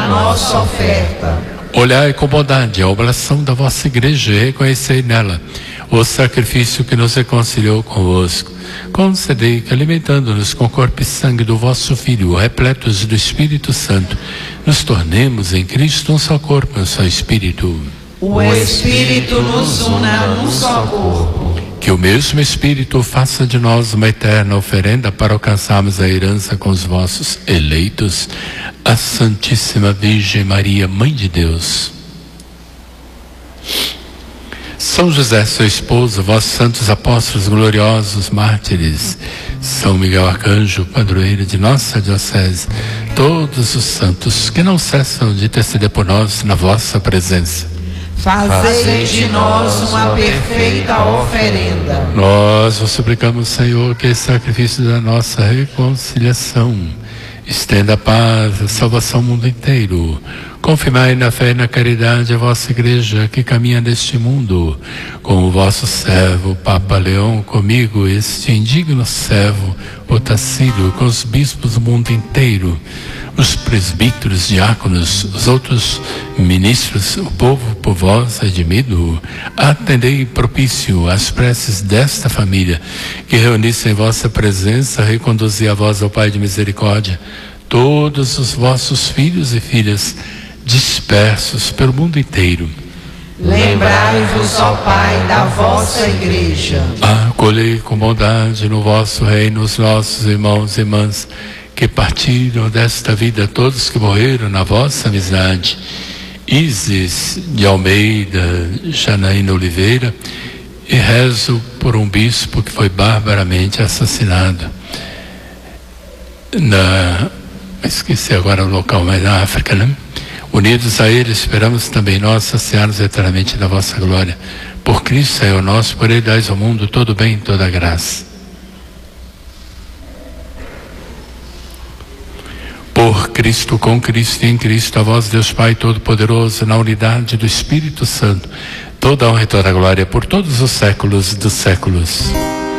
a nossa oferta. Olhai com bondade a oblação da vossa igreja e reconhecei nela o sacrifício que nos reconciliou convosco. Concedei que, alimentando-nos com o corpo e sangue do vosso Filho, repletos do Espírito Santo, nos tornemos em Cristo um só corpo e um só Espírito. O Espírito nos una num só corpo. Que o mesmo Espírito faça de nós uma eterna oferenda para alcançarmos a herança com os vossos eleitos, a Santíssima Virgem Maria, Mãe de Deus. São José, seu esposo, vossos santos apóstolos gloriosos mártires, São Miguel Arcanjo, padroeiro de nossa diocese, todos os santos que não cessam de interceder por nós na vossa presença. Fazei de nós uma perfeita oferenda. Nós vos suplicamos, Senhor, que esse sacrifício da nossa reconciliação estenda a paz, a salvação ao mundo inteiro. Confirmai na fé e na caridade a vossa igreja que caminha neste mundo, com o vosso servo, Papa Leão, comigo, este indigno servo, Otacílio, com os bispos do mundo inteiro, os presbíteros, diáconos, os outros ministros, o povo por vós redimido. Atendei propício às preces desta família, que reunisse em vossa presença, reconduzi a vós, ao Pai de misericórdia, todos os vossos filhos e filhas dispersos pelo mundo inteiro. Lembrai-vos, ó Pai, da vossa igreja. Acolhei com bondade no vosso reino os nossos irmãos e irmãs que partiram desta vida, todos que morreram na vossa amizade. Isis de Almeida, Janaína Oliveira, e rezo por um bispo que foi barbaramente assassinado esqueci agora o local, mas na África, né? Unidos a ele, esperamos também nós saciar-nos eternamente da vossa glória. Por Cristo, Senhor nosso, por ele dais ao mundo todo bem e toda graça. Por Cristo, com Cristo e em Cristo, a vós, Deus Pai Todo-Poderoso, na unidade do Espírito Santo, toda a honra e toda a glória por todos os séculos dos séculos.